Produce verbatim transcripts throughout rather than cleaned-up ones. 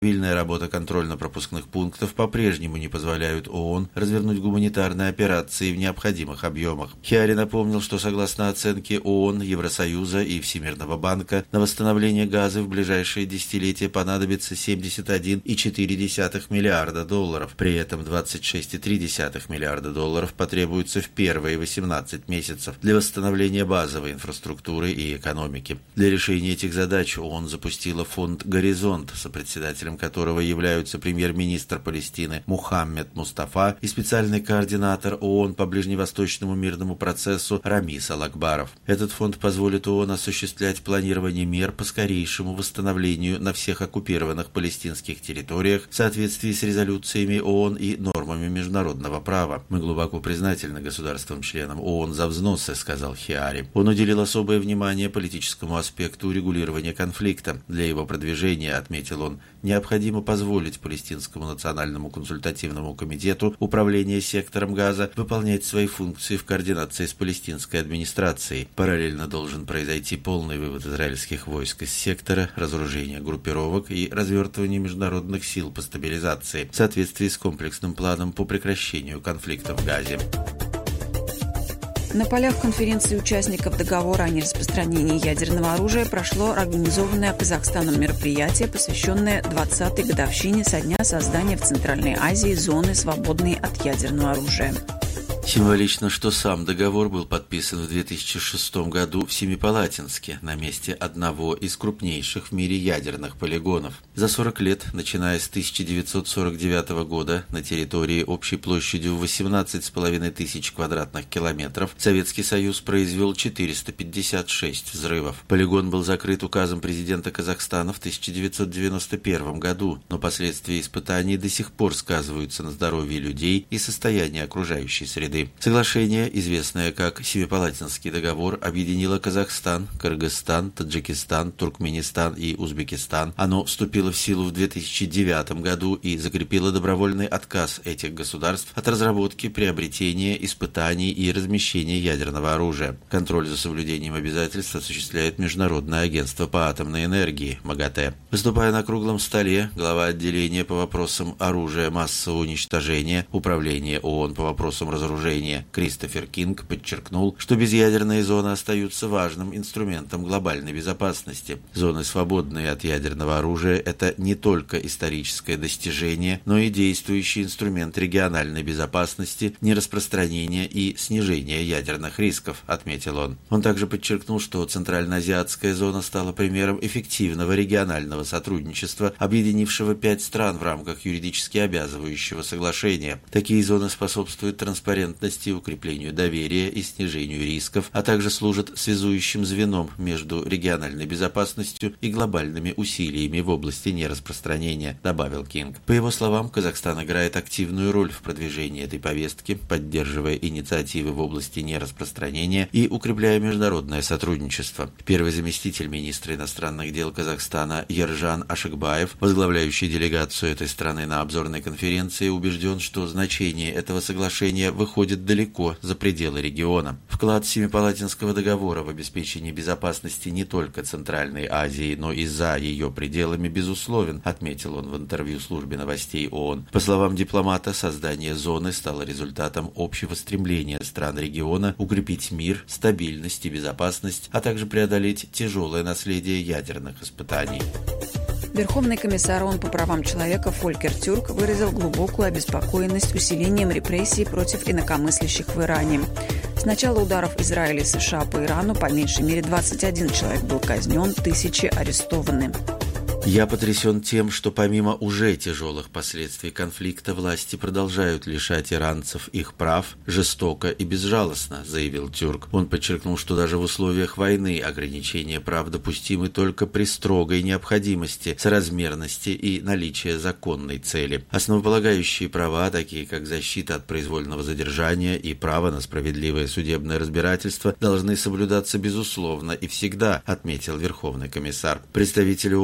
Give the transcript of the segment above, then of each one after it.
Стабильная работа контрольно-пропускных пунктов по-прежнему не позволяют ООН развернуть гуманитарные операции в необходимых объемах. Хиари напомнил, что согласно оценке ООН, Евросоюза и Всемирного банка, на восстановление Газы в ближайшие десятилетия понадобится семьдесят один целых четыре десятых миллиарда долларов. При этом двадцать шесть целых три десятых миллиарда долларов потребуется в первые восемнадцать месяцев для восстановления базовой инфраструктуры и экономики. Для решения этих задач ООН запустила фонд «Горизонт», сопредседателем которого являются премьер-министр Палестины Мухаммед Мустафа и специальный координатор ООН по ближневосточному мирному процессу Рамис Алакбаров. Этот фонд позволит ООН осуществлять планирование мер по скорейшему восстановлению на всех оккупированных палестинских территориях в соответствии с резолюциями ООН и нормами международного права. «Мы глубоко признательны государствам-членам ООН за взносы», — сказал Хиари. Он уделил особое внимание политическому аспекту регулирования конфликта. Для его продвижения, отметил он, необходимо позволить Палестинскому национальному консультативному комитету управления сектором Газа выполнять свои функции в координации с палестинской администрацией. Параллельно должен произойти полный вывод израильских войск из сектора, разоружение группировок и развертывание международных сил по стабилизации в соответствии с комплексным планом по прекращению конфликта в Газе. На полях конференции участников договора о нераспространении ядерного оружия прошло организованное Казахстаном мероприятие, посвященное двадцатой годовщине со дня создания в Центральной Азии зоны, свободной от ядерного оружия. Символично, что сам договор был подписан в две тысячи шестом году в Семипалатинске, на месте одного из крупнейших в мире ядерных полигонов. За сорок лет, начиная с тысяча девятьсот сорок девятого года, на территории общей площадью в восемнадцать с половиной тысяч квадратных километров Советский Союз произвел четыреста пятьдесят шесть взрывов. Полигон был закрыт указом президента Казахстана в тысяча девятьсот девяносто первом году, но последствия испытаний до сих пор сказываются на здоровье людей и состоянии окружающей среды. Соглашение, известное как Семипалатинский договор, объединило Казахстан, Кыргызстан, Таджикистан, Туркменистан и Узбекистан. Оно вступило в силу в две тысячи девятом году и закрепило добровольный отказ этих государств от разработки, приобретения, испытаний и размещения ядерного оружия. Контроль за соблюдением обязательств осуществляет Международное агентство по атомной энергии МАГАТЭ. Выступая на круглом столе, глава отделения по вопросам оружия массового уничтожения, управления ООН по вопросам разоружения Кристофер Кинг подчеркнул, что безъядерные зоны остаются важным инструментом глобальной безопасности. Зоны, свободные от ядерного оружия, это не только историческое достижение, но и действующий инструмент региональной безопасности, нераспространения и снижения ядерных рисков, отметил он. Он также подчеркнул, что Центральноазиатская зона стала примером эффективного регионального сотрудничества, объединившего пять стран в рамках юридически обязывающего соглашения. Такие зоны способствуют транспарентности, укреплению доверия и снижению рисков, а также служат связующим звеном между региональной безопасностью и глобальными усилиями в области нераспространения, добавил Кинг. По его словам, Казахстан играет активную роль в продвижении этой повестки, поддерживая инициативы в области нераспространения и укрепляя международное сотрудничество. Первый заместитель министра иностранных дел Казахстана Ержан Ашыкбаев, возглавляющий делегацию этой страны на обзорной конференции, убежден, что значение этого соглашения выходит далеко за пределы региона. Вклад Семипалатинского договора в обеспечение безопасности не только Центральной Азии, но и за ее пределами безусловен, отметил он в интервью службе новостей ООН. По словам дипломата, создание зоны стало результатом общего стремления стран региона укрепить мир, стабильность и безопасность, а также преодолеть тяжелое наследие ядерных испытаний. Верховный комиссар ООН по правам человека Фолькер Тюрк выразил глубокую обеспокоенность усилением репрессий против инакомыслящих в Иране. С начала ударов Израиля и США по Ирану по меньшей мере двадцать один человек был казнен, тысячи арестованы. Я потрясен тем, что помимо уже тяжелых последствий конфликта власти продолжают лишать иранцев их прав жестоко и безжалостно, заявил Тюрк. Он подчеркнул, что даже в условиях войны ограничения прав допустимы только при строгой необходимости, соразмерности и наличии законной цели. Основополагающие права, такие как защита от произвольного задержания и право на справедливое судебное разбирательство, должны соблюдаться безусловно и всегда, отметил Верховный комиссар. Представитель ООН призвал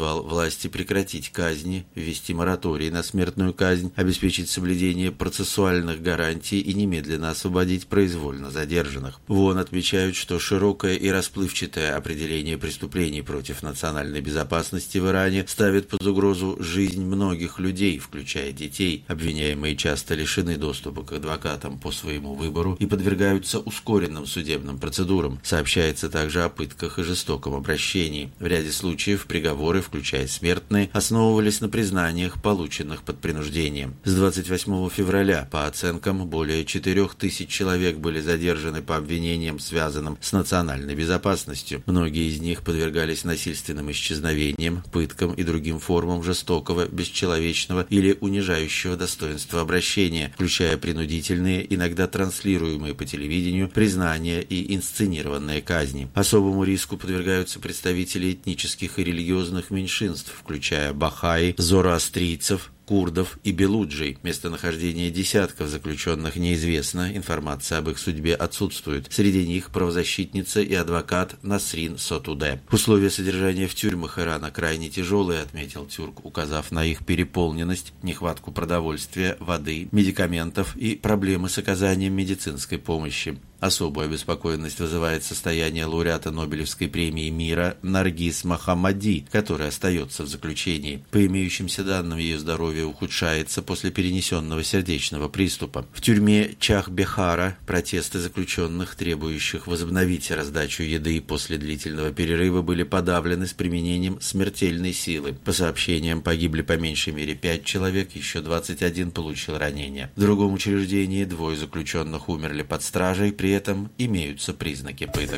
призвал власти прекратить казни, ввести мораторий на смертную казнь, обеспечить соблюдение процессуальных гарантий и немедленно освободить произвольно задержанных. В ООН отмечают, что широкое и расплывчатое определение преступлений против национальной безопасности в Иране ставит под угрозу жизнь многих людей, включая детей. Обвиняемые часто лишены доступа к адвокатам по своему выбору и подвергаются ускоренным судебным процедурам. Сообщается также о пытках и жестоком обращении. В ряде случаев приговоры, включая смертные, основывались на признаниях, полученных под принуждением. С двадцать восьмого февраля, по оценкам, более четырех тысяч человек были задержаны по обвинениям, связанным с национальной безопасностью. Многие из них подвергались насильственным исчезновениям, пыткам и другим формам жестокого, бесчеловечного или унижающего достоинства обращения, включая принудительные, иногда транслируемые по телевидению, признания и инсценированные казни. Особому риску подвергаются представители этнических и религиозных меньшинств, включая бахаи, зороастрийцев, курдов и белуджей. Местонахождение десятков заключенных неизвестно, информация об их судьбе отсутствует. Среди них правозащитница и адвокат Насрин Сотуде. Условия содержания в тюрьмах Ирана крайне тяжелые, отметил Тюрк, указав на их переполненность, нехватку продовольствия, воды, медикаментов и проблемы с оказанием медицинской помощи. Особую обеспокоенность вызывает состояние лауреата Нобелевской премии мира Наргиз Мохаммади, которая остается в заключении. По имеющимся данным, ее здоровье ухудшается после перенесенного сердечного приступа. В тюрьме Чах-Бехара протесты заключенных, требующих возобновить раздачу еды после длительного перерыва, были подавлены с применением смертельной силы. По сообщениям, погибли по меньшей мере пять человек, еще двадцать один получил ранения. В другом учреждении двое заключенных умерли под стражей, при этом имеются признаки пыток.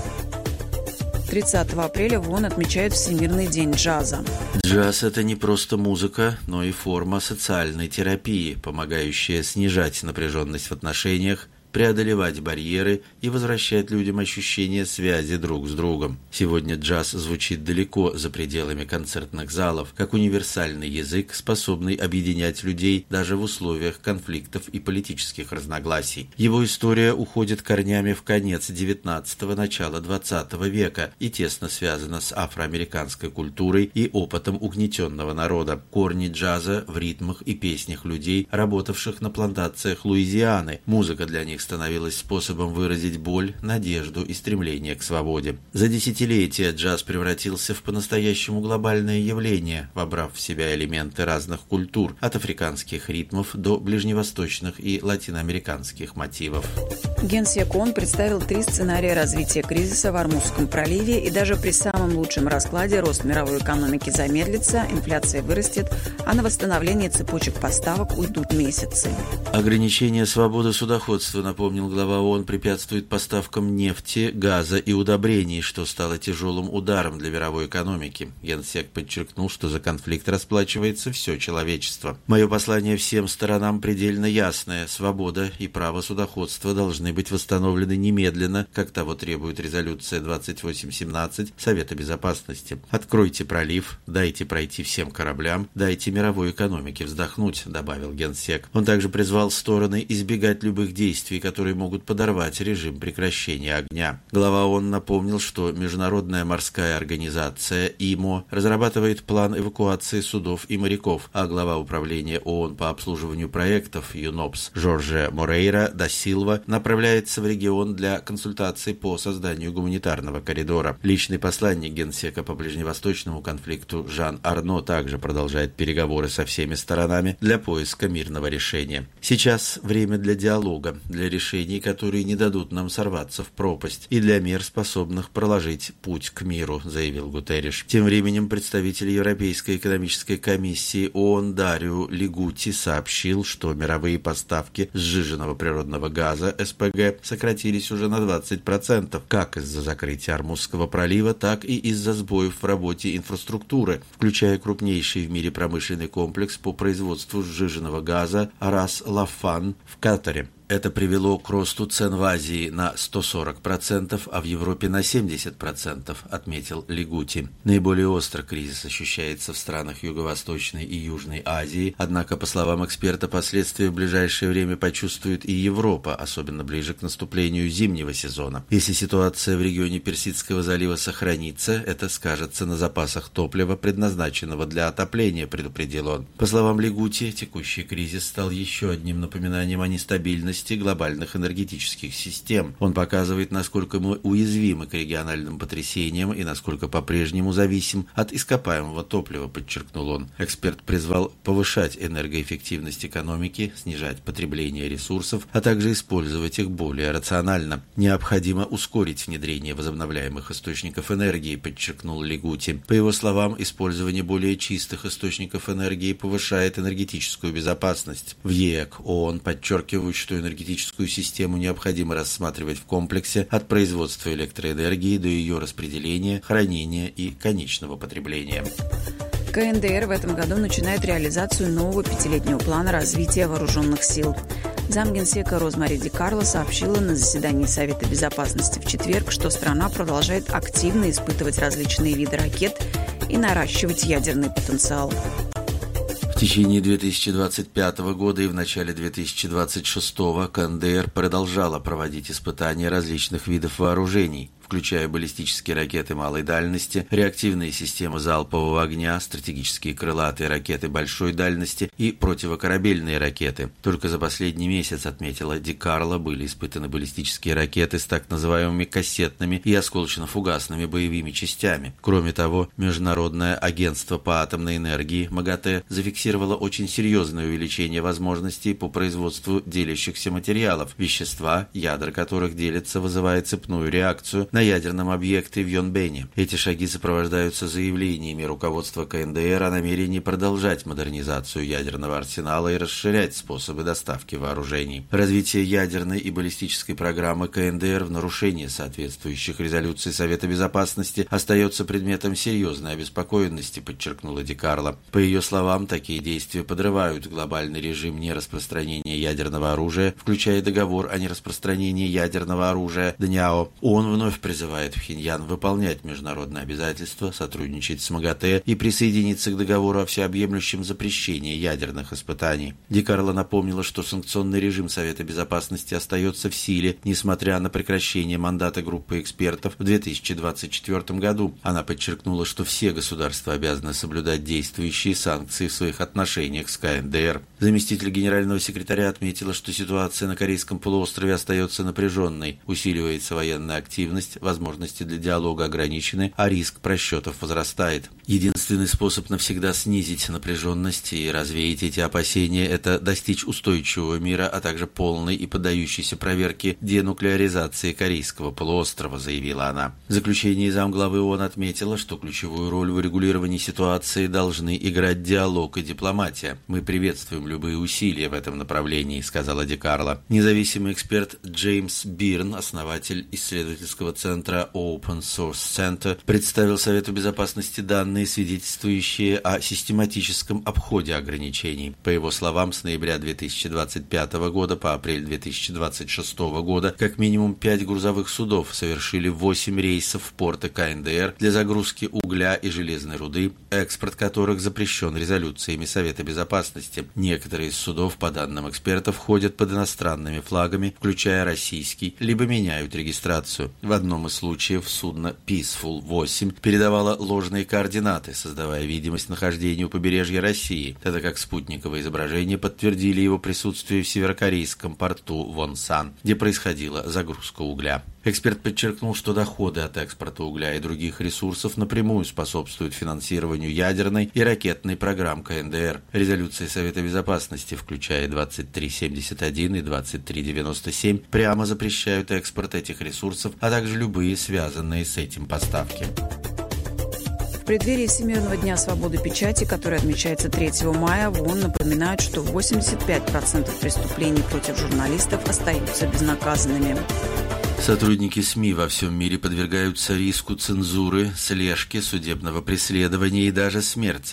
тридцатого апреля в ООН отмечают Всемирный день джаза. Джаз – это не просто музыка, но и форма социальной терапии, помогающая снижать напряженность в отношениях, преодолевать барьеры и возвращать людям ощущение связи друг с другом. Сегодня джаз звучит далеко за пределами концертных залов, как универсальный язык, способный объединять людей даже в условиях конфликтов и политических разногласий. Его история уходит корнями в конец девятнадцатого – начало двадцатого века и тесно связана с афроамериканской культурой и опытом угнетенного народа. Корни джаза в ритмах и песнях людей, работавших на плантациях Луизианы. Музыка для них становилась способом выразить боль, надежду и стремление к свободе. За десятилетия джаз превратился в по-настоящему глобальное явление, вобрав в себя элементы разных культур, от африканских ритмов до ближневосточных и латиноамериканских мотивов. Генсек ООН представил три сценария развития кризиса в Ормузском проливе, и даже при самом лучшем раскладе рост мировой экономики замедлится, инфляция вырастет, а на восстановление цепочек поставок уйдут месяцы. Ограничение свободы судоходства, напомнил глава ООН, препятствует поставкам нефти, газа и удобрений, что стало тяжелым ударом для мировой экономики. Генсек подчеркнул, что за конфликт расплачивается все человечество. Мое послание всем сторонам предельно ясное. Свобода и право судоходства должны быть восстановлены немедленно, как того требует резолюция двадцать восемь семнадцать Совета Безопасности. Откройте пролив, дайте пройти всем кораблям, дайте мировой экономике вздохнуть, добавил Генсек. Он также призвал стороны избегать любых действий, которые могут подорвать режим прекращения огня. Глава ООН напомнил, что Международная морская организация ИМО разрабатывает план эвакуации судов и моряков, а глава управления ООН по обслуживанию проектов ЮНОПС Жорже Морейра да Силва направляется в регион для консультаций по созданию гуманитарного коридора. Личный посланник Генсека по ближневосточному конфликту Жан Арно также продолжает переговоры со всеми сторонами для поиска мирного решения. Сейчас время для диалога, для решений, которые не дадут нам сорваться в пропасть, и для мер, способных проложить путь к миру, заявил Гутерриш. Тем временем представитель Европейской экономической комиссии ООН Дарио Лигути сообщил, что мировые поставки сжиженного природного газа СПГ сократились уже на двадцать процентов, как из-за закрытия Ормузского пролива, так и из-за сбоев в работе инфраструктуры, включая крупнейший в мире промышленный комплекс по производству сжиженного газа Рас Лафан в Катаре. Это привело к росту цен в Азии на сто сорок процентов, а в Европе на семьдесят процентов, отметил Лигути. Наиболее остро кризис ощущается в странах Юго-Восточной и Южной Азии, однако, по словам эксперта, последствия в ближайшее время почувствует и Европа, особенно ближе к наступлению зимнего сезона. Если ситуация в регионе Персидского залива сохранится, это скажется на запасах топлива, предназначенного для отопления, предупредил он. По словам Лигути, текущий кризис стал еще одним напоминанием о нестабильности глобальных энергетических систем. Он показывает, насколько мы уязвимы к региональным потрясениям и насколько по-прежнему зависим от ископаемого топлива, подчеркнул он. Эксперт призвал повышать энергоэффективность экономики, снижать потребление ресурсов, а также использовать их более рационально. Необходимо ускорить внедрение возобновляемых источников энергии, подчеркнул Лигути. По его словам, использование более чистых источников энергии повышает энергетическую безопасность. В ЕЭК ООН подчеркивают, что энергетическую систему необходимо рассматривать в комплексе от производства электроэнергии до ее распределения, хранения и конечного потребления. КНДР в этом году начинает реализацию нового пятилетнего плана развития вооруженных сил. Замгенсека Розмари Ди Карло сообщила на заседании Совета безопасности в четверг, что страна продолжает активно испытывать различные виды ракет и наращивать ядерный потенциал. В течение две тысячи двадцать пятого года и в начале две тысячи двадцать шестого КНДР продолжала проводить испытания различных видов вооружений, включая баллистические ракеты малой дальности, реактивные системы залпового огня, стратегические крылатые ракеты большой дальности и противокорабельные ракеты. Только за последний месяц, отметила Ди Карло, были испытаны баллистические ракеты с так называемыми кассетными и осколочно-фугасными боевыми частями. Кроме того, Международное агентство по атомной энергии МАГАТЭ зафиксировало очень серьезное увеличение возможностей по производству делящихся материалов, вещества, ядра которых делятся, вызывая цепную реакцию на ядерном объекте в Йонбене. Эти шаги сопровождаются заявлениями руководства КНДР о намерении продолжать модернизацию ядерного арсенала и расширять способы доставки вооружений. Развитие ядерной и баллистической программы КНДР в нарушении соответствующих резолюций Совета Безопасности остается предметом серьезной обеспокоенности, подчеркнула Ди Карло. По ее словам, такие действия подрывают глобальный режим нераспространения ядерного оружия, включая договор о нераспространении ядерного оружия ДНЯО. Он вновь призывает Пхеньян выполнять международные обязательства, сотрудничать с МАГАТЭ и присоединиться к договору о всеобъемлющем запрещении ядерных испытаний. Ди Карло напомнила, что санкционный режим Совета Безопасности остается в силе, несмотря на прекращение мандата группы экспертов в две тысячи двадцать четвёртом году. Она подчеркнула, что все государства обязаны соблюдать действующие санкции в своих отношениях с КНДР. Заместитель генерального секретаря отметила, что ситуация на Корейском полуострове остается напряженной, усиливается военная активность, возможности для диалога ограничены, а риск просчетов возрастает. Единственный способ навсегда снизить напряженность и развеять эти опасения – это достичь устойчивого мира, а также полной и поддающейся проверке денуклеаризации Корейского полуострова, заявила она. В заключении замглавы ООН отметила, что ключевую роль в урегулировании ситуации должны играть диалог и дипломатия. Мы приветствуем любые усилия в этом направлении, сказала Ди Карло. Независимый эксперт Джеймс Бирн, основатель исследовательского центра Open Source Center, представил Совету Безопасности данные, свидетельствующие о систематическом обходе ограничений. По его словам, с ноября две тысячи двадцать пятого года по апрель две тысячи двадцать шестого года как минимум пять грузовых судов совершили восемь рейсов в порты КНДР для загрузки угля и железной руды, экспорт которых запрещен резолюциями Совета Безопасности. Некоторые из судов, по данным экспертов, ходят под иностранными флагами, включая российский, либо меняют регистрацию. В одном из случаев судно Peaceful восемь передавало ложные координаты, создавая видимость нахождения у побережья России, тогда как спутниковые изображения подтвердили его присутствие в северокорейском порту Вонсан, где происходила загрузка угля. Эксперт подчеркнул, что доходы от экспорта угля и других ресурсов напрямую способствуют финансированию ядерной и ракетной программ КНДР. Резолюции Совета Безопасности, включая двадцать три семьдесят один и двадцать три девяносто семь, прямо запрещают экспорт этих ресурсов, а также любые связанные с этим поставки. В преддверии Всемирного дня свободы печати, который отмечается третьего мая, в ООН напоминают, что восемьдесят пять процентов преступлений против журналистов остаются безнаказанными. Сотрудники СМИ во всем мире подвергаются риску цензуры, слежки, судебного преследования и даже смерти. В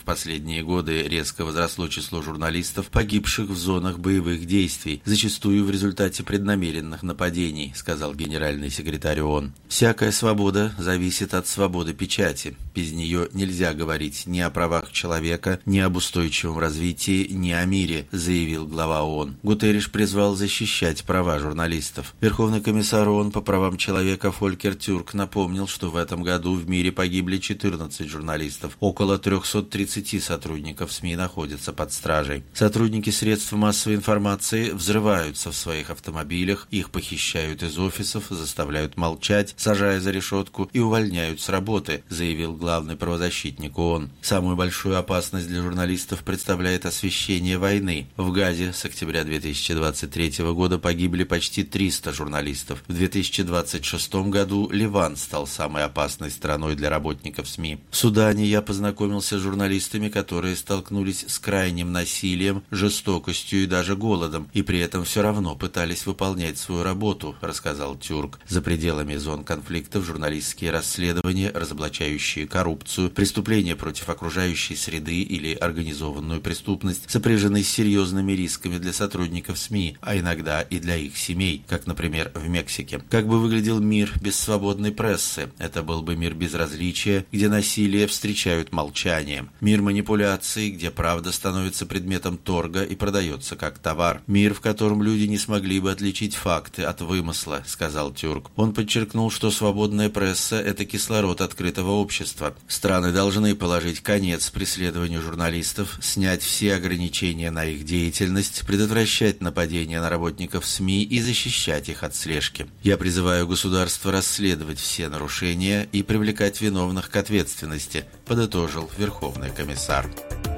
последние годы резко возросло число журналистов, погибших в зонах боевых действий, зачастую в результате преднамеренных нападений, сказал генеральный секретарь ООН. «Всякая свобода зависит от свободы печати. Без нее нельзя говорить ни о правах человека, ни об устойчивом развитии, ни о мире», заявил глава ООН. Гутерриш призвал защищать права журналистов. Верховный комиссар ООН по правам человека Фолькер Тюрк напомнил, что в этом году в мире погибли четырнадцать журналистов. Около триста тридцать сотрудников СМИ находятся под стражей. Сотрудники средств массовой информации взрываются в своих автомобилях, их похищают из офисов, заставляют молчать, сажая за решетку и увольняют с работы, заявил главный правозащитник ООН. Самую большую опасность для журналистов представляет освещение войны. В Газе с октября две тысячи двадцать третьего года погибли почти триста журналистов. В две тысячи двадцать шестом году Ливан стал самой опасной страной для работников СМИ. В Судане я познакомился с журналистами, которые столкнулись с крайним насилием, жестокостью и даже голодом, и при этом все равно пытались выполнять свою работу, рассказал Тюрк. За пределами зон конфликтов журналистские расследования, разоблачающие коррупцию, преступления против окружающей среды или организованную преступность, сопряжены с серьезными рисками для сотрудников СМИ, а иногда и для их семей, как, например, в Мексике. Как бы выглядел мир без свободной прессы? Это был бы мир безразличия, где насилие встречают молчанием. Мир манипуляций, где правда становится предметом торга и продается как товар. Мир, в котором люди не смогли бы отличить факты от вымысла, сказал Тюрк. Он подчеркнул, что свободная пресса – это кислород открытого общества. Страны должны положить конец преследованию журналистов, снять все ограничения на их деятельность, предотвращать нападения на работников СМИ и защищать их от слежки. Я призываю государство расследовать все нарушения и привлекать виновных к ответственности, подытожил Верховный комиссар.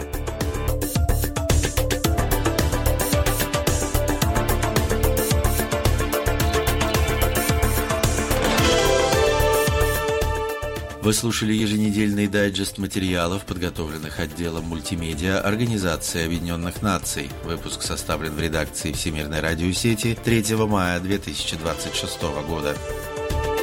Вы слушали еженедельный дайджест материалов, подготовленных отделом мультимедиа Организации Объединенных Наций. Выпуск составлен в редакции Всемирной радиосети третьего мая две тысячи двадцать шестого года.